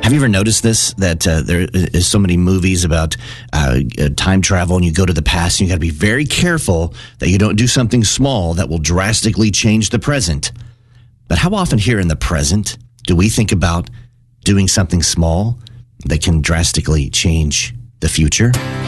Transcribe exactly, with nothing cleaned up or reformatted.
Have you ever noticed this, that uh, there is so many movies about uh, uh, time travel, and you go to the past, and you got to be very careful that you don't do something small that will drastically change the present. But how often here in the present do we think about doing something small that can drastically change the future?